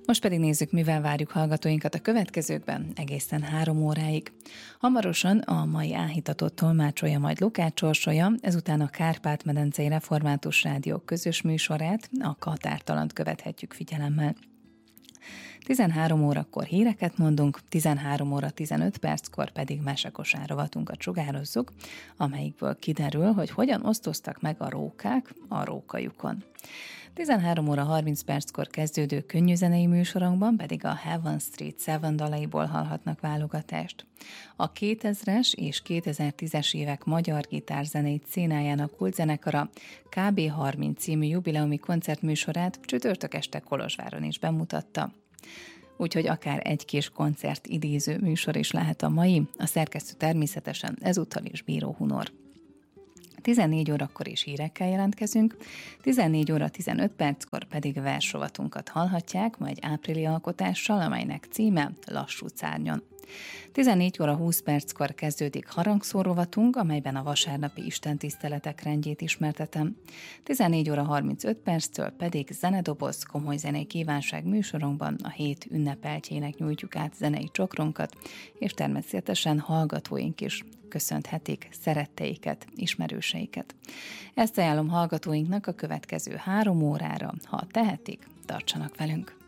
Most pedig nézzük, mivel várjuk hallgatóinkat a következőkben, egészen 3 óráig. Hamarosan a mai áhítatot tolmácsolja majd Lukács Orsolya, ezután a Kárpát-medencei Református Rádió közös műsorát, a Katártalant követhetjük figyelemmel. 13 órakor híreket mondunk, 13 óra 15 perckor pedig mesekosár rovatunkat sugározzuk, amelyikből kiderül, hogy hogyan osztoztak meg a rókák a rókajukon. 13 óra 30 perckor kezdődő könnyűzenei műsorunkban pedig a Heaven Street 7 dalaiból hallhatnak válogatást. A 2000-es és 2010-es évek magyar gitárzenei szénájának kultzenekara KB30 című jubileumi koncertműsorát csütörtök este Kolozsváron is bemutatta. Úgyhogy akár egy kis koncert idéző műsor is lehet a mai, a szerkesztő természetesen ezúttal is Bíró Hunor. 14 órakor is hírekkel jelentkezünk, 14 óra 15 perckor pedig versrovatunkat hallhatják, majd áprilii alkotással, amelynek címe Lassú szárnyon. 14 óra 20 perckor kezdődik harangszórovatunk, amelyben a vasárnapi istentiszteletek rendjét ismertetem. 14 óra 35 perctől pedig zenedoboz, komoly zenei kívánság műsorunkban a hét ünnepeltjének nyújtjuk át zenei csokronkat, és természetesen hallgatóink is köszönhetik szeretteiket, ismerőseiket. Ezt ajánlom hallgatóinknak a következő 3 órára, ha tehetik, tartsanak velünk.